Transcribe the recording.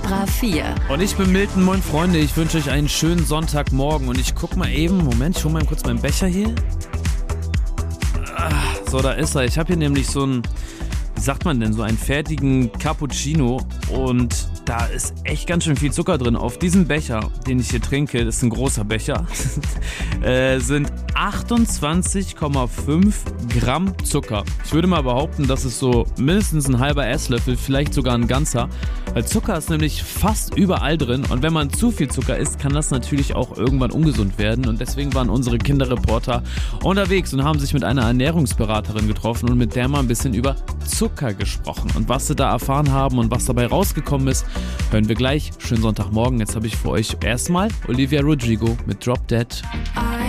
Extra 4. Und ich bin Milton, moin Freunde, ich wünsche euch einen schönen Sonntagmorgen und ich guck mal eben, Moment, ich hole mal kurz meinen Becher hier. So, da ist er. Ich habe hier nämlich so einen, wie sagt man denn, so einen fertigen Cappuccino und da ist echt ganz schön viel Zucker drin. Auf diesem Becher, den ich hier trinke, das ist ein großer Becher, sind 28,5 Gramm Zucker. Ich würde mal behaupten, das ist so mindestens ein halber Esslöffel, vielleicht sogar ein ganzer. Weil Zucker ist nämlich fast überall drin und wenn man zu viel Zucker isst, kann das natürlich auch irgendwann ungesund werden. Und deswegen waren unsere Kinderreporter unterwegs und haben sich mit einer Ernährungsberaterin getroffen und mit der mal ein bisschen über Zucker gesprochen. Und was sie da erfahren haben und was dabei rausgekommen ist, hören wir gleich. Schönen Sonntagmorgen. Jetzt habe ich für euch erstmal Olivia Rodrigo mit Drop Dead.